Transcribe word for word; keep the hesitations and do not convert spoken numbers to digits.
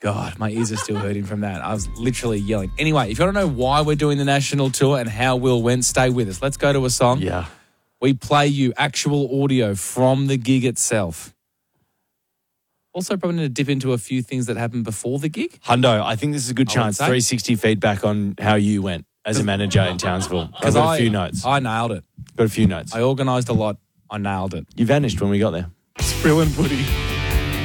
God, my ears are still hurting from that. I was literally yelling. Anyway, if you want to know why we're doing the national tour and how Will went, stay with us. Let's go to a song. Yeah. We play you actual audio from the gig itself. Also, probably need to dip into a few things that happened before the gig. Hundo, I think this is a good I would chance. say. three sixty feedback on how you went as a manager in Townsville. I've got I, a few notes. I nailed it. Got a few notes. I organised a lot. I nailed it. You vanished when we got there. Sprill and Woody.